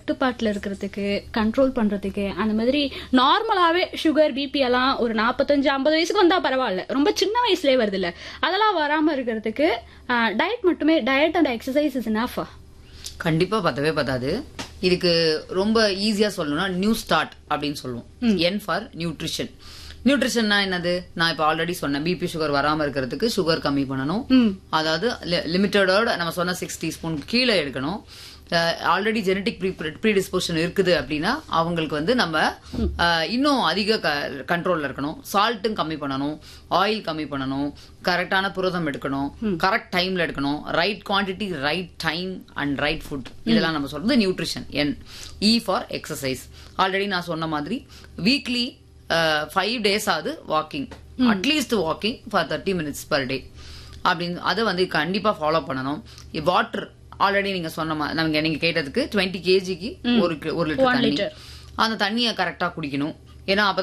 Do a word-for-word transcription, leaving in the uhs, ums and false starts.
கட்டுப்பாட்டுல இருக்கிறதுக்கு, கண்ட்ரோல் பண்றதுக்கு, அந்த மாதிரி நார்மலாவே சுகர் பிபி எல்லாம் ஒரு நாற்பத்தஞ்சு ஐம்பது வயசுக்கு வந்தா பரவாயில்ல, ரொம்ப சின்ன வயசுலயே வருது இல்ல, அதெல்லாம் வராம இருக்கிறதுக்கு டயட் மட்டுமே, diet and exercise is enough. கண்டிப்பா பத்தவே பத்தாது. இதுக்கு ரொம்ப ஈஸியா சொல்லணும்னா நியூ ஸ்டார்ட் அப்படின்னு சொல்லுவோம். N for nutrition. நியூட்ரிஷன்னா என்னது? நான் இப்ப ஆல்ரெடி சொன்னேன், பிபி சுகர் வராம இருக்கிறதுக்கு சுகர் கம்மி பண்ணணும். அதாவது லிமிட்டடோட நம்ம சொன்ன சிக்ஸ் டீஸ்பூன் கீழே எடுக்கணும். ஆல்ரெடி ஜெனடிக் ப்ரீடிஸ்போஷன் இருக்குது அப்படின்னா அவங்களுக்கு வந்து நம்ம இன்னும் அதிக கண்ட்ரோல்ல இருக்கணும். சால்ட்டும் கம்மி பண்ணணும், ஆயில் கம்மி பண்ணணும், கரெக்டான புரதம் எடுக்கணும், கரெக்ட் டைம்ல எடுக்கணும், right quantity, right time and right foot. இதெல்லாம் நம்ம சொல்றது nutrition. N E for exercise. Already நான் சொன்ன மாதிரி வீக்லி ஃபைவ் டேஸ் ஆகுது walking, at least walking for thirty minutes per day அப்படின்னு அதை வந்து கண்டிப்பா ஃபாலோ பண்ணணும். வாட்டர் ஆல்ரெடி நீங்க சொன்ன நமக்கு நீங்க கேட்டதுக்கு டுவெண்ட்டி கேஜிக்கு ஒரு ஒரு லிட்டர் தண்ணி, அந்த தண்ணியை கரெக்டா குடிக்கணும். ஏன்னா